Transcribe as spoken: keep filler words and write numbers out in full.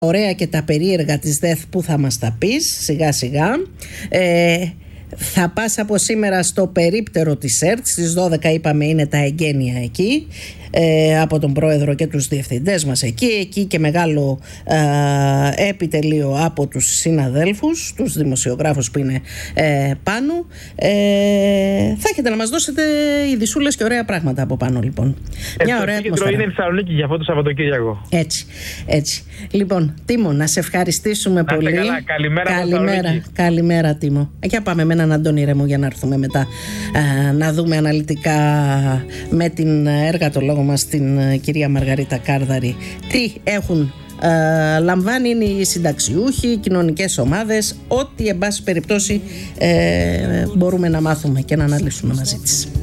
ωραία και τα περίεργα της ΔΕΘ που θα μας τα πεις σιγά σιγά. ε, Θα πας από σήμερα στο περίπτερο της ΕΡΤ. Στις δώδεκα είπαμε είναι τα εγγένεια εκεί, ε, από τον πρόεδρο και τους διευθυντές μας εκεί. Εκεί και μεγάλο ε, επιτελείο από τους συναδέλφους, τους δημοσιογράφους που είναι ε, πάνω. ε, Θα έχετε να μας δώσετε ειδισούλες και ωραία πράγματα από πάνω, λοιπόν. Ε, Μια ωραία ατμόσφαιρα. Είναι η Θεσσαλονίκη για αυτό το Σαββατοκύριακο. Έτσι, έτσι. Λοιπόν, Τίμο, να σε ευχαριστήσουμε να πολύ. Καλά. Καλημέρα, καλημέρα, καλημέρα, Τίμο. Για πάμε με έναν Αντώνη Ρέμο για να έρθουμε μετά α, να δούμε αναλυτικά με την εργατολόγο μας, την α, κυρία Μαργαρίτα Κάρδαρη, τι έχουν α, λαμβάνει είναι οι συνταξιούχοι, οι κοινωνικές ομάδες, ό,τι εν πάση περιπτώσει ε, μπορούμε να μάθουμε και να αναλύσουμε μαζί της.